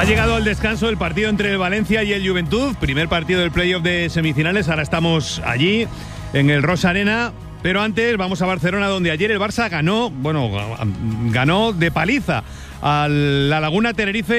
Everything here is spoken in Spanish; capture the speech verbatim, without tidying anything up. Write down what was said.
llegado al descanso el partido entre el Valencia y el Juventud, primer partido del playoff de semifinales. Ahora estamos allí en el Rosa Arena, pero antes vamos a Barcelona, donde ayer el Barça ganó, bueno, ganó de paliza a la Laguna Tenerife.